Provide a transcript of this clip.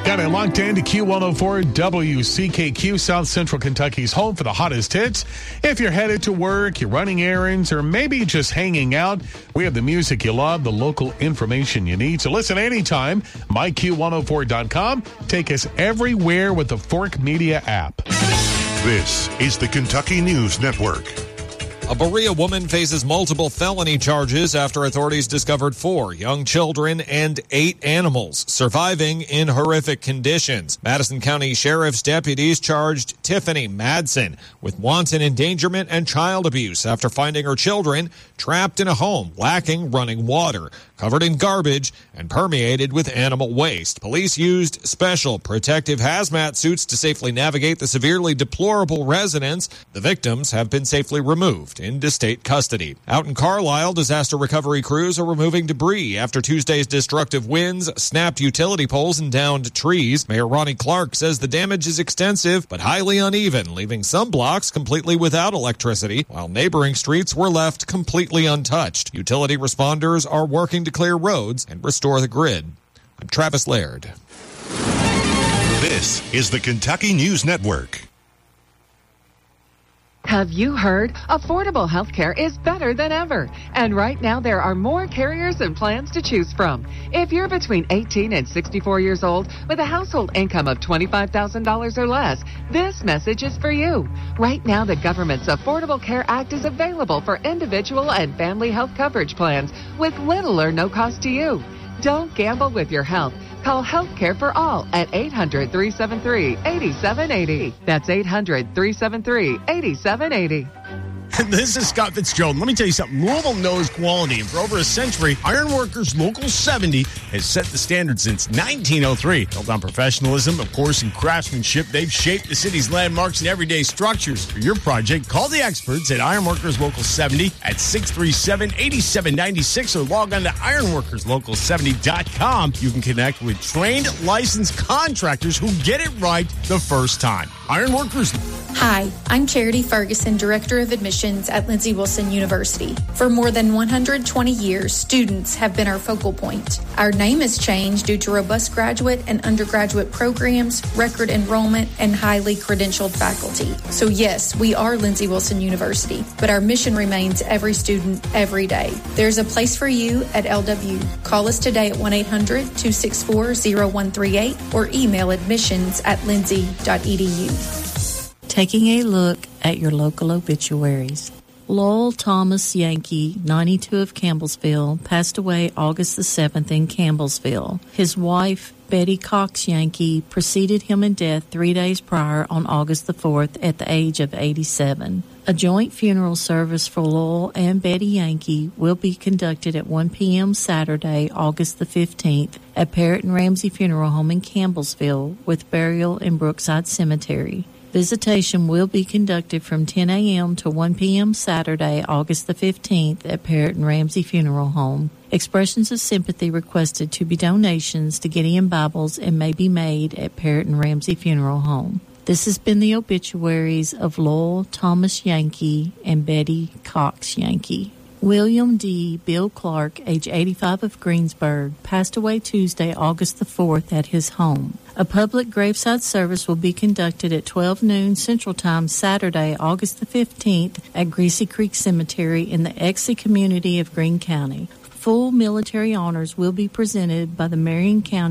Got it locked into Q104 WCKQ, South Central Kentucky's home for the hottest hits. If you're headed to work, you're running errands, or maybe just hanging out, we have the music you love, the local information you need. So listen anytime. MyQ104.com. Take us everywhere with the Fork Media app. This is the Kentucky News Network. A Berea woman faces multiple felony charges after authorities discovered 4 young children and 8 animals surviving in horrific conditions. Madison County Sheriff's deputies charged Tiffany Madsen with wanton endangerment and child abuse after finding her children trapped in a home lacking running water, covered in garbage, and permeated with animal waste. Police used special protective hazmat suits to safely navigate the severely deplorable residence. The victims have been safely removed into state custody. Out in Carlisle, disaster recovery crews are removing debris after Tuesday's destructive winds snapped utility poles and downed trees. Mayor Ronnie Clark says the damage is extensive but highly uneven, leaving some blocks completely without electricity, while neighboring streets were left completely untouched. Utility responders are working to clear roads and restore the grid. I'm Travis Laird. This is the Kentucky News Network. Have you heard? Affordable health care is better than ever. And right now there are more carriers and plans to choose from. If you're between 18 and 64 years old with a household income of $25,000 or less, this message is for you. Right now the government's Affordable Care Act is available for individual and family health coverage plans with little or no cost to you. Don't gamble with your health. Call Healthcare for All at 800-373-8780. That's 800-373-8780. This is Scott Fitzgerald. Let me tell you something. Louisville knows quality, and for over a century, Ironworkers Local 70 has set the standard since 1903. Built on professionalism, of course, and craftsmanship, they've shaped the city's landmarks and everyday structures. For your project, call the experts at Ironworkers Local 70 at 637-8796 or log on to ironworkerslocal70.com. You can connect with trained, licensed contractors who get it right the first time. Ironworkers. Hi, I'm Charity Ferguson, Director of Admissions at Lindsey Wilson University. For more than 120 years, students have been our focal point. Our name has changed due to robust graduate and undergraduate programs, record enrollment, and highly credentialed faculty. So yes, we are Lindsey Wilson University, but our mission remains every student, every day. There's a place for you at LW. Call us today at 1-800-264-0138 or email admissions@lindsey.edu. Taking a look at your local obituaries. Lowell Thomas Yankee, 92 of Campbellsville, passed away August the 7th in Campbellsville. His wife, Betty Cox Yankee, preceded him in death 3 days prior on August the 4th at the age of 87. A joint funeral service for Lowell and Betty Yankee will be conducted at 1 p.m. Saturday, August the 15th at Parrott and Ramsey Funeral Home in Campbellsville with burial in Brookside Cemetery. Visitation will be conducted from 10 a.m. to 1 p.m. Saturday, August the 15th at Parrott and Ramsey Funeral Home. Expressions of sympathy requested to be donations to Gideon Bibles and may be made at Parrott and Ramsey Funeral Home. This has been the obituaries of Lowell Thomas Yankee and Betty Cox Yankee. William D. Bill Clark, age 85 of Greensburg, passed away Tuesday, August the 4th at his home. A public graveside service will be conducted at 12 noon Central Time Saturday, August the 15th at Greasy Creek Cemetery in the Exley community of Greene County. Full military honors will be presented by the Marion County